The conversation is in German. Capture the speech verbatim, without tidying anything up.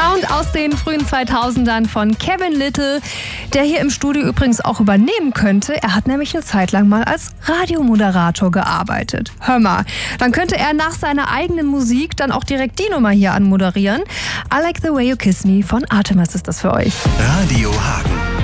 Sound aus den frühen zweitausendern von Kevin Lyttle, der hier im Studio übrigens auch übernehmen könnte. Er hat nämlich eine Zeit lang mal als Radiomoderator gearbeitet. Hör mal, dann könnte er nach seiner eigenen Musik dann auch direkt die Nummer hier anmoderieren. I Like the Way You Kiss Me von Artemis ist das für euch. Radio Hagen.